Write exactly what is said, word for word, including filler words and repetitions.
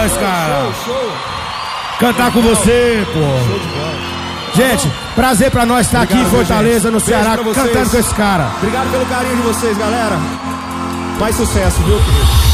nós, cara. Show, show. Cantar com você, pô. Show de bola. Gente, prazer pra nós estar aqui em Fortaleza, no Ceará, cantando com esse cara. Obrigado pelo carinho de vocês, galera. Mais sucesso, viu, querido?